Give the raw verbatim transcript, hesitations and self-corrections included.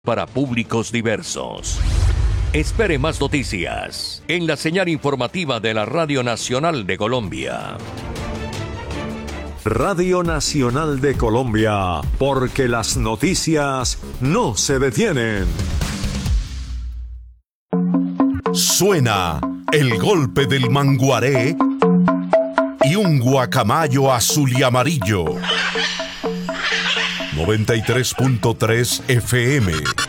para públicos diversos. Espere más noticias en la señal informativa de la Radio Nacional de Colombia. Radio Nacional de Colombia, porque las noticias no se detienen. Suena el golpe del manguaré y un guacamayo azul y amarillo. noventa y tres punto tres F M.